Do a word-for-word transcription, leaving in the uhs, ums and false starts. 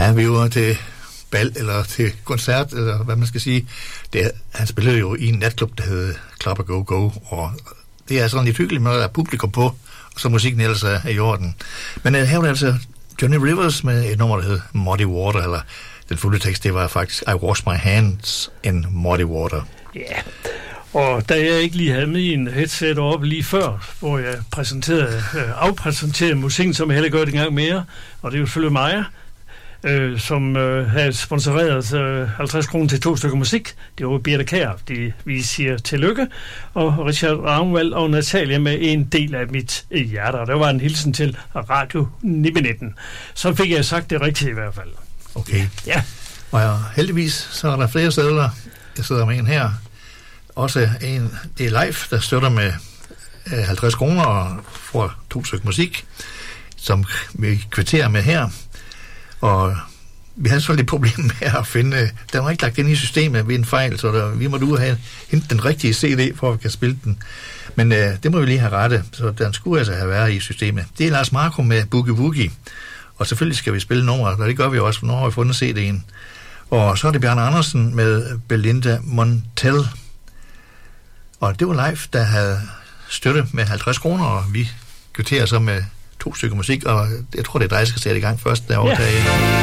Ja, vi var til bal, eller til koncert, eller hvad man skal sige. Det, han spillede jo i en natklub, der hed Club Go Go, og det er sådan lidt hyggeligt, når der er publikum på, og så musikken ellers er, er i orden. Men uh, her var det altså Johnny Rivers med et nummer, der hed Muddy Water, eller den fulde tekst, det var faktisk I Wash My Hands in Muddy Water. Ja, yeah. Og da jeg ikke lige havde med en headset oppe lige før, hvor jeg præsenterede, øh, afpræsenterede musikken, som jeg heller gør det en gang mere, og det er jo selvfølgelig mig, øh, som øh, havde sponsoreret øh, halvtreds kroner til to stykker musik. Det var Birte Kjær, de, vi siger tillykke, og Richard Ravnvald og Natalia med en del af mit hjerte, og der var en hilsen til Radio ni nitten. Så fik jeg sagt det rigtigt i hvert fald. Okay. Ja. Og heldigvis, så er der flere steder. Jeg sidder med en her. Også en, det er live, der støtter med øh, halvtreds kroner og får to stykker musik, som vi kvitterer med her. Og vi havde selvfølgelig et problem med at finde, den var ikke lagt ind i systemet ved en fejl, så der, vi måtte ud og have hente den rigtige C D, for at vi kan spille den. Men øh, det må vi lige have rette, så den skulle altså have været i systemet. Det er Lars Marco med Boogie Woogie, og selvfølgelig skal vi spille nummeret, og det gør vi også, for nu har vi fundet C D'en. Og så er det Bjarne Andersen med Belinda Montel. Og det var live, der havde støtte med halvtreds kroner, og vi kvitterer så med to stykker musik, og jeg tror, det er dig, der skal sætte i gang først, der overtager. Yeah.